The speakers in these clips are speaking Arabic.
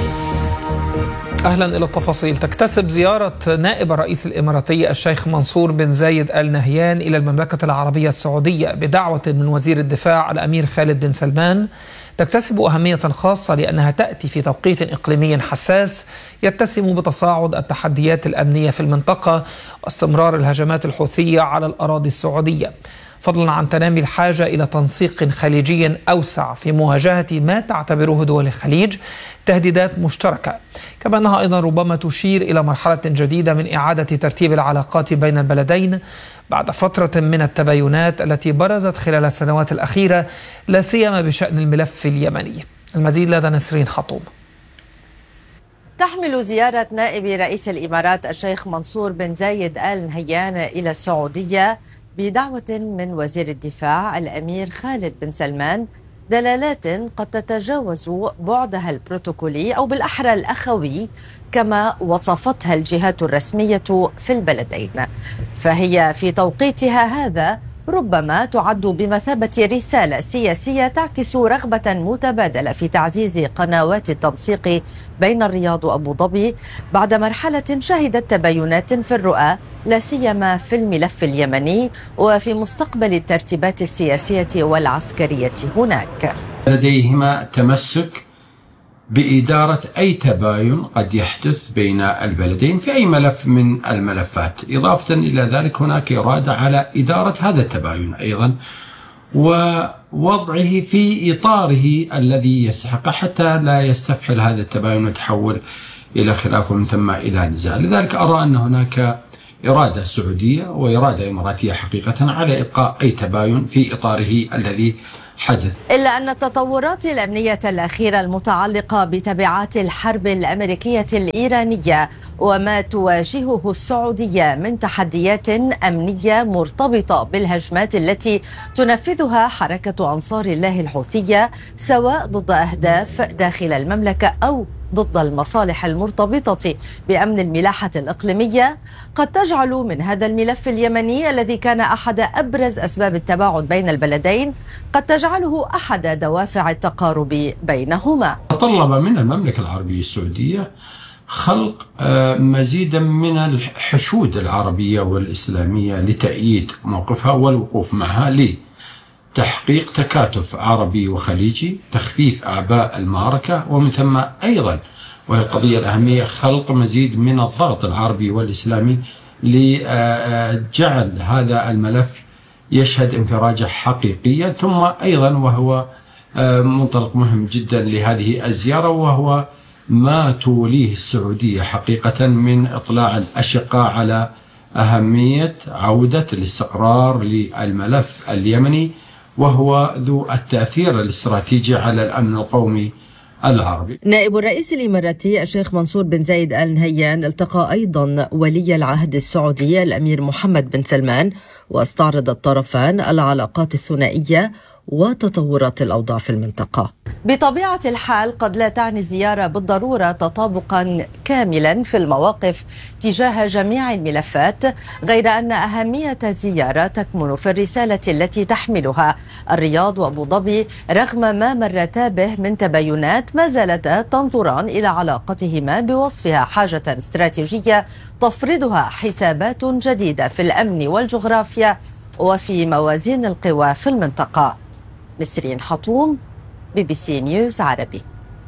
أهلا إلى التفاصيل. تكتسب زيارة نائب الرئيس الإماراتي الشيخ منصور بن زايد آل نهيان إلى المملكة العربية السعودية بدعوة من وزير الدفاع الأمير خالد بن سلمان تكتسب أهمية خاصة لأنها تأتي في توقيت إقليمي حساس يتسم بتصاعد التحديات الأمنية في المنطقة واستمرار الهجمات الحوثية على الأراضي السعودية، فضلا عن تنامي الحاجة إلى تنسيق خليجي أوسع في مواجهة ما تعتبره دول الخليج تهديدات مشتركة، كما أنها أيضا ربما تشير إلى مرحلة جديدة من إعادة ترتيب العلاقات بين البلدين بعد فترة من التباينات التي برزت خلال السنوات الأخيرة لا سيما بشأن الملف اليمني. المزيد لدى نسرين حطوب. تحمل زيارة نائب رئيس الإمارات الشيخ منصور بن زايد آل نهيان إلى السعودية بدعوة من وزير الدفاع الأمير خالد بن سلمان دلالات قد تتجاوز بعدها البروتوكولي أو بالأحرى الأخوي كما وصفتها الجهات الرسمية في البلدين، فهي في توقيتها هذا ربما تعد بمثابة رسالة سياسية تعكس رغبة متبادلة في تعزيز قنوات التنسيق بين الرياض وأبو ظبي بعد مرحلة شهدت تباينات في الرؤى لا سيما في الملف اليمني وفي مستقبل الترتيبات السياسية والعسكرية هناك. لديهما تمسك بإدارة أي تباين قد يحدث بين البلدين في أي ملف من الملفات، إضافة إلى ذلك هناك إرادة على إدارة هذا التباين أيضا ووضعه في إطاره الذي يستحقه حتى لا يستفحل هذا التباين ويتحول إلى خلاف ومن ثم إلى نزاع. لذلك أرى أن هناك إرادة سعودية وإرادة إماراتية حقيقة على إبقاء أي تباين في إطاره الذي حدث. إلا أن التطورات الأمنية الأخيرة المتعلقة بتبعات الحرب الأمريكية الإيرانية وما تواجهه السعودية من تحديات أمنية مرتبطة بالهجمات التي تنفذها حركة أنصار الله الحوثية سواء ضد أهداف داخل المملكة أو ضد المصالح المرتبطة بأمن الملاحة الإقليمية قد تجعل من هذا الملف اليمني الذي كان أحد أبرز أسباب التباعد بين البلدين قد تجعله أحد دوافع التقارب بينهما. تطلب من المملكة العربية السعودية خلق مزيدا من الحشود العربية والإسلامية لتأييد موقفها والوقوف معها تحقيق تكاتف عربي وخليجي، تخفيف أعباء المعركة، ومن ثم أيضا وهي القضية الأهمية خلق مزيد من الضغط العربي والإسلامي لجعل هذا الملف يشهد انفراجة حقيقية. ثم أيضا وهو منطلق مهم جدا لهذه الزيارة وهو ما توليه السعودية حقيقة من إطلاع الأشقاء على أهمية عودة الاستقرار للملف اليمني وهو ذو التأثير الاستراتيجي على الأمن القومي العربي. نائب الرئيس الإماراتي الشيخ منصور بن زايد آل نهيان التقى أيضا ولي العهد السعودي الأمير محمد بن سلمان واستعرض الطرفان العلاقات الثنائية وتطورات الأوضاع في المنطقة. بطبيعة الحال قد لا تعني الزيارة بالضرورة تطابقا كاملا في المواقف تجاه جميع الملفات، غير أن أهمية الزيارة تكمن في الرسالة التي تحملها الرياض وأبو ظبي رغم ما مرتا به من تباينات ما زالتا تنظران إلى علاقتهما بوصفها حاجة استراتيجية تفرضها حسابات جديدة في الأمن والجغرافيا وفي موازين القوى في المنطقة. نسرين حطوم، BBC نيوز عربي.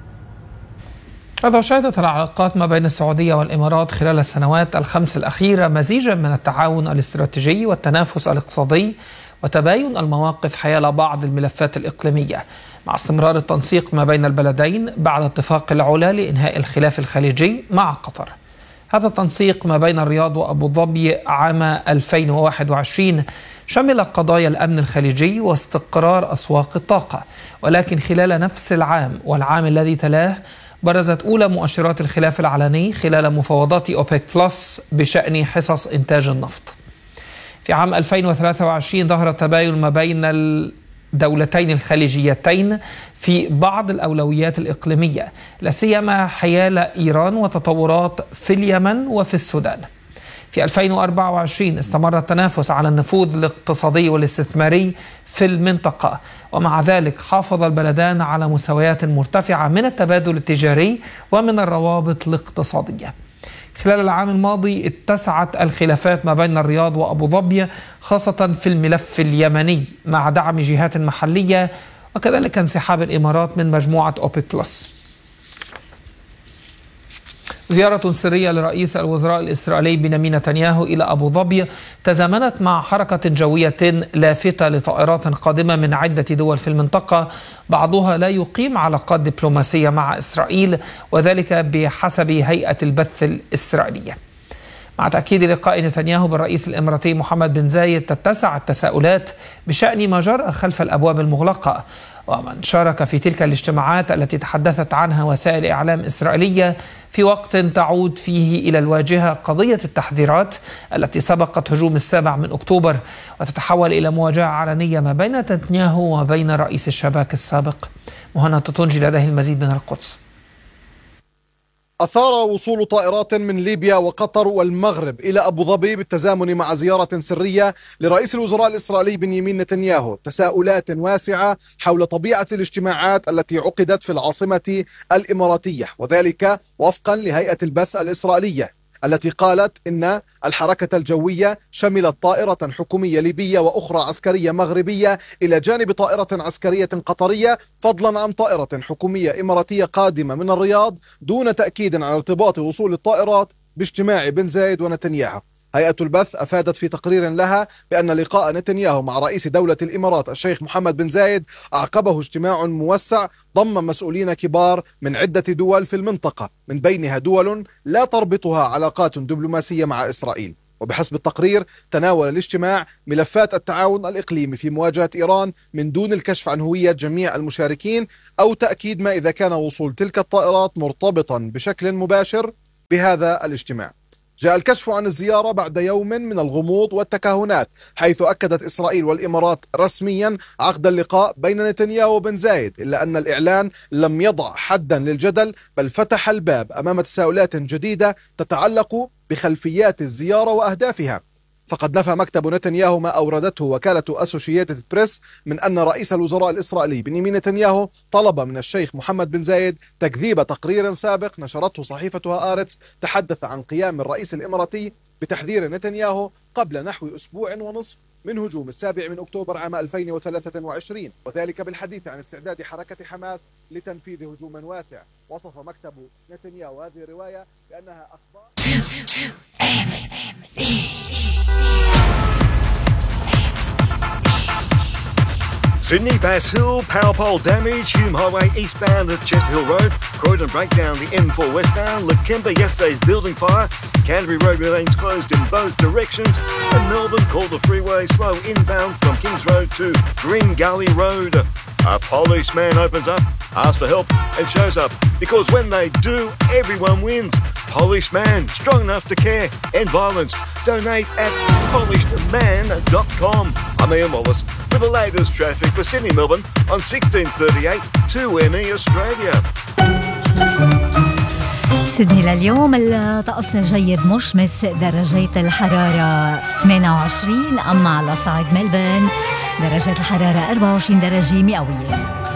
هذا شهدت العلاقات ما بين السعودية والإمارات خلال السنوات الخمس الأخيرة مزيجا من التعاون الاستراتيجي والتنافس الاقتصادي وتباين المواقف حيال بعض الملفات الإقليمية، مع استمرار التنسيق ما بين البلدين بعد اتفاق العلا لإنهاء الخلاف الخليجي مع قطر. هذا التنسيق ما بين الرياض وأبو ظبي عام 2021 شمل قضايا الأمن الخليجي واستقرار أسواق الطاقة، ولكن خلال نفس العام والعام الذي تلاه برزت أولى مؤشرات الخلاف العلني خلال مفاوضات أوبك بلس بشأن حصص إنتاج النفط. في عام 2023 ظهر التباين ما بين الدولتين الخليجيتين في بعض الأولويات الإقليمية، لا سيما حيال إيران وتطورات في اليمن وفي السودان. في 2024 استمر التنافس على النفوذ الاقتصادي والاستثماري في المنطقة، ومع ذلك حافظ البلدان على مستويات مرتفعة من التبادل التجاري ومن الروابط الاقتصادية. خلال العام الماضي اتسعت الخلافات ما بين الرياض وأبو ظبي خاصة في الملف اليمني مع دعم جهات محلية وكذلك انسحاب الإمارات من مجموعة أوبك بلس. زيارة سرية لرئيس الوزراء الإسرائيلي بنيامين نتنياهو إلى أبو ظبي تزامنت مع حركة جوية لافتة لطائرات قادمة من عدة دول في المنطقة، بعضها لا يقيم علاقات دبلوماسية مع إسرائيل، وذلك بحسب هيئة البث الإسرائيلية. مع تأكيد لقاء نتنياهو بالرئيس الإماراتي محمد بن زايد تتسع التساؤلات بشأن ما جرى خلف الأبواب المغلقة، ومن شارك في تلك الاجتماعات التي تحدثت عنها وسائل إعلام إسرائيلية في وقت تعود فيه إلى الواجهة قضية التحذيرات التي سبقت هجوم 7 أكتوبر وتتحول إلى مواجهة علنية ما بين نتنياهو وبين رئيس الشباك السابق. مهند تطنجي لديه المزيد من القدس. أثار وصول طائرات من ليبيا وقطر والمغرب إلى أبو ظبي بالتزامن مع زيارة سرية لرئيس الوزراء الإسرائيلي بنيامين نتنياهو تساؤلات واسعة حول طبيعة الاجتماعات التي عقدت في العاصمة الإماراتية، وذلك وفقا لهيئة البث الإسرائيلية التي قالت إن الحركة الجوية شملت طائرة حكومية ليبية وأخرى عسكرية مغربية إلى جانب طائرة عسكرية قطرية، فضلا عن طائرة حكومية إماراتية قادمة من الرياض، دون تأكيد على ارتباط وصول الطائرات باجتماع بن زايد ونتنياهو. هيئة البث أفادت في تقرير لها بأن لقاء نتنياهو مع رئيس دولة الإمارات الشيخ محمد بن زايد أعقبه اجتماع موسع ضم مسؤولين كبار من عدة دول في المنطقة، من بينها دول لا تربطها علاقات دبلوماسية مع إسرائيل. وبحسب التقرير تناول الاجتماع ملفات التعاون الإقليمي في مواجهة إيران من دون الكشف عن هوية جميع المشاركين أو تأكيد ما إذا كان وصول تلك الطائرات مرتبطا بشكل مباشر بهذا الاجتماع. جاء الكشف عن الزيارة بعد يوم من الغموض والتكهنات، حيث أكدت إسرائيل والإمارات رسميا عقد اللقاء بين نتنياهو وبن زايد، إلا أن الإعلان لم يضع حدا للجدل، بل فتح الباب أمام تساؤلات جديدة تتعلق بخلفيات الزيارة وأهدافها. فقد نفى مكتب نتنياهو ما أوردته وكالة أسوشيتد بريس من أن رئيس الوزراء الإسرائيلي بنيامين نتنياهو طلب من الشيخ محمد بن زايد تكذيب تقرير سابق نشرته صحيفة هآرتس تحدث عن قيام الرئيس الإماراتي بتحذير نتنياهو قبل نحو أسبوع ونصف من هجوم 7 أكتوبر عام 2023، وذلك بالحديث عن استعداد حركة حماس لتنفيذ هجوم واسع. وصف مكتب نتنياهو هذه الرواية بأنها أخبار Sydney Bass Hill, power pole damage, Hume Highway eastbound at Chester Hill Road, Croydon breakdown, the M4 westbound, Lakemba yesterday's building fire, Canterbury Road remains closed in both directions, and Melbourne called the freeway slow inbound from Kings Road to Green Gully Road. A policeman opens up, asks for help and shows up, because when they do, everyone wins. Policeman, strong enough to care, end violence. Donate at polishedman.com. I'm Ian Wallace with the latest traffic for Sydney Melbourne on 1638 2ME Australia. سيدني لليوم الطقس جيد مشمس، درجات الحرارة 28، أما على صعيد ملبن درجات الحرارة 24 درجة مئوية.